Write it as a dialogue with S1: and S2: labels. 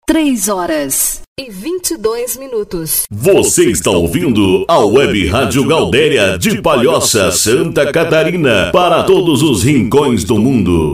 S1: 3h22.
S2: Você está ouvindo a Web Rádio Gaudéria de Palhoça, Santa Catarina, para todos os rincões do mundo.